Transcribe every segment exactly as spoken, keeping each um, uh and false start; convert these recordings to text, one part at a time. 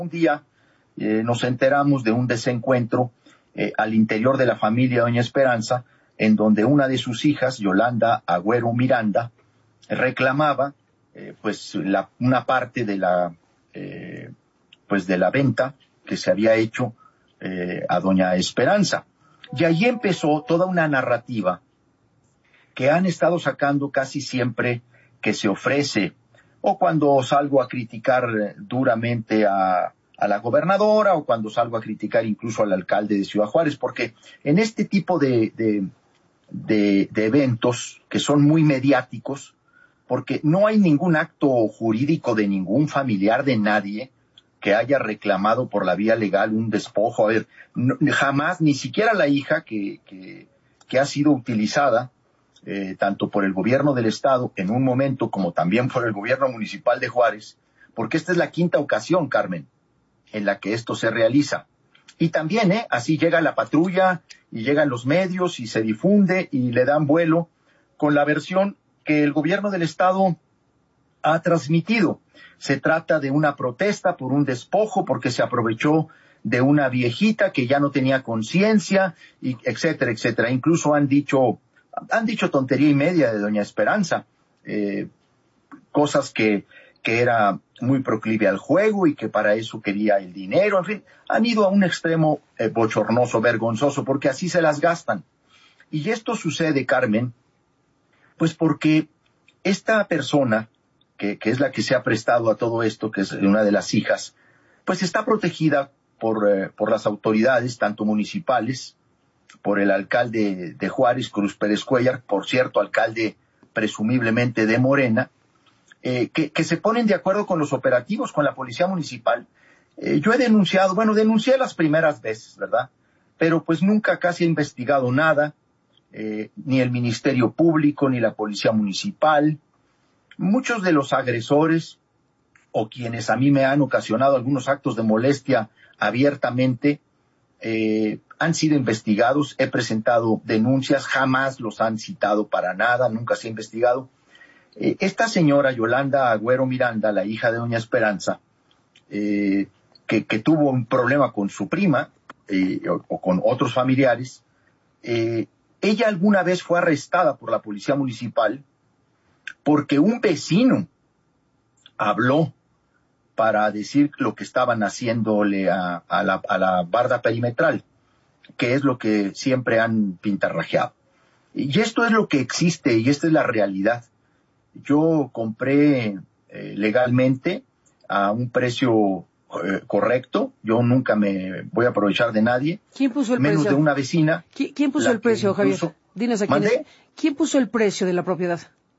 Un día eh, nos enteramos de un desencuentro eh, al interior de la familia Doña Esperanza, en donde una de sus hijas, Yolanda Agüero Miranda, reclamaba eh, pues la, una parte de la eh, pues de la venta que se había hecho eh, a Doña Esperanza. Y ahí empezó toda una narrativa que han estado sacando casi siempre que se ofrece, o cuando salgo a criticar duramente a, a la gobernadora, o cuando salgo a criticar incluso al alcalde de Ciudad Juárez, porque en este tipo de, de, de, de eventos que son muy mediáticos, porque no hay ningún acto jurídico de ningún familiar de nadie que haya reclamado por la vía legal un despojo. A ver, no, jamás, ni siquiera la hija que, que, que ha sido utilizada Eh, tanto por el gobierno del estado en un momento como también por el gobierno municipal de Juárez, porque esta es la quinta ocasión, Carmen, en la que esto se realiza. Y también, eh, así llega la patrulla y llegan los medios y se difunde y le dan vuelo con la versión que el gobierno del estado ha transmitido. Se trata de una protesta por un despojo porque se aprovechó de una viejita que ya no tenía conciencia, y etcétera, etcétera. Incluso han dicho Han dicho tontería y media de Doña Esperanza, eh, cosas que, que era muy proclive al juego y que para eso quería el dinero, en fin, han ido a un extremo eh, bochornoso, vergonzoso, porque así se las gastan. Y esto sucede, Carmen, pues porque esta persona, que, que es la que se ha prestado a todo esto, que es una de las hijas, pues está protegida por, eh, por las autoridades, tanto municipales, por el alcalde de Juárez, Cruz Pérez Cuellar, por cierto, alcalde presumiblemente de Morena, eh, que, que se ponen de acuerdo con los operativos, con la policía municipal. Eh, yo he denunciado, bueno, denuncié las primeras veces, ¿verdad? Pero pues nunca casi he investigado nada, eh, ni el Ministerio Público, ni la policía municipal. Muchos de los agresores, o quienes a mí me han ocasionado algunos actos de molestia abiertamente, eh, han sido investigados, he presentado denuncias, jamás los han citado para nada, nunca se ha investigado. Eh, esta señora Yolanda Agüero Miranda, la hija de Doña Esperanza, eh, que, que tuvo un problema con su prima eh, o, o con otros familiares, eh, ella alguna vez fue arrestada por la policía municipal porque un vecino habló para decir lo que estaban haciéndole a, a, la, a la barda perimetral, que es lo que siempre han pintarrajeado. Y esto es lo que existe y esta es la realidad. Yo compré eh, legalmente a un precio eh, correcto, yo nunca me voy a aprovechar de nadie. ¿Quién puso el menos precio? de una vecina. ¿Qui- ¿Quién puso el precio, Javier? Incluso, Dinos a quién es. ¿Quién puso el precio de la propiedad?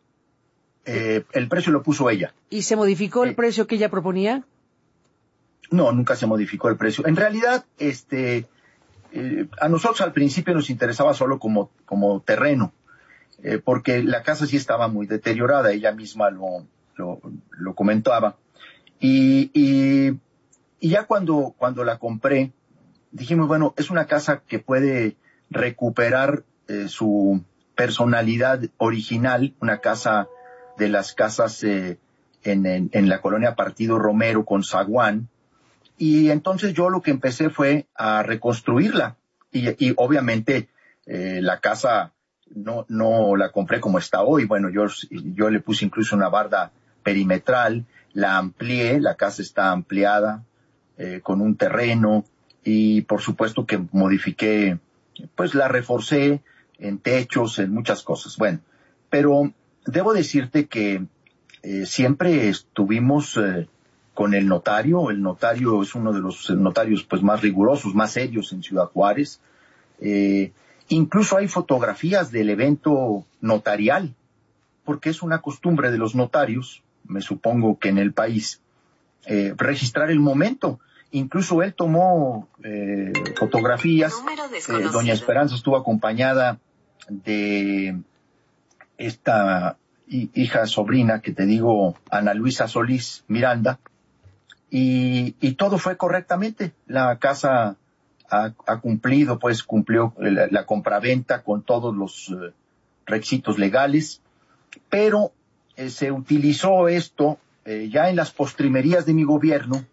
Eh, el precio lo puso ella. ¿Y se modificó el eh, precio que ella proponía? No, nunca se modificó el precio. En realidad, este, eh, a nosotros al principio nos interesaba solo como, como terreno, eh, porque la casa sí estaba muy deteriorada, ella misma lo, lo, lo comentaba. Y, y, y ya cuando, cuando la compré, dijimos, bueno, es una casa que puede recuperar eh, su personalidad original, una casa de las casas eh, en, en, en la colonia Partido Romero con zaguán, y entonces yo lo que empecé fue a reconstruirla, y, y obviamente eh, la casa no, no la compré como está hoy. Bueno, yo, yo le puse incluso una barda perimetral, la amplié, la casa está ampliada eh, con un terreno, y por supuesto que modifiqué, pues la reforcé en techos, en muchas cosas. Bueno, pero debo decirte que eh, siempre estuvimos eh, con el notario. El notario es uno de los notarios pues más rigurosos, más serios en Ciudad Juárez. Eh, incluso hay fotografías del evento notarial, porque es una costumbre de los notarios, me supongo que en el país, eh, registrar el momento. Incluso él tomó eh, fotografías. Eh, Doña Esperanza estuvo acompañada de esta hija sobrina que te digo, Ana Luisa Solís Miranda, y, y todo fue correctamente. La casa ha, ha cumplido, pues cumplió la, la compraventa con todos los eh, requisitos legales, pero eh, se utilizó esto eh, ya en las postrimerías de mi gobierno